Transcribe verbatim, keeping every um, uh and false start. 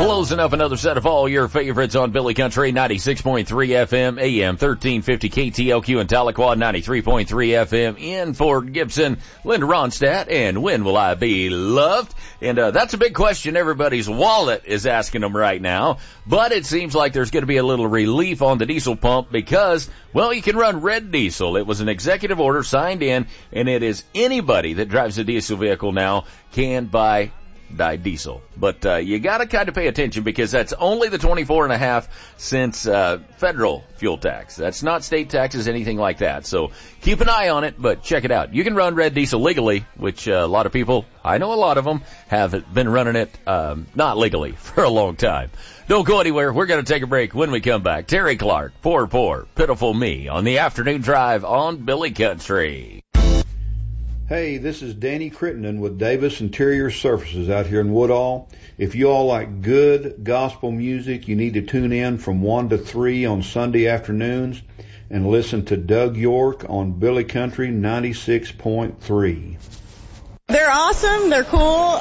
Closing up another set of all your favorites on Billy Country, ninety-six point three F M, A M thirteen fifty K T L Q in Tahlequah, ninety-three point three F M in Fort Gibson. Linda Ronstadt, and when will I be loved? And uh, that's a big question everybody's wallet is asking them right now. But it seems like there's going to be a little relief on the diesel pump because, well, you can run red diesel. It was an executive order signed in, and it is anybody that drives a diesel vehicle now can buy Buy diesel. But uh, you got to kind of pay attention because that's only the twenty-four and a half cents uh, federal fuel tax. That's not state taxes, anything like that. So keep an eye on it, but check it out. You can run red diesel legally, which uh, a lot of people, I know a lot of them, have been running it um, not legally for a long time. Don't go anywhere. We're going to take a break. When we come back, Terry Clark, Poor Poor, Pitiful Me on the afternoon drive on Billy Country. Hey, this is Danny Crittenden with Davis Interior Surfaces out here in Woodall. If you all like good gospel music, you need to tune in from one to three on Sunday afternoons and listen to Doug York on Billy Country ninety-six point three. They're awesome. They're cool.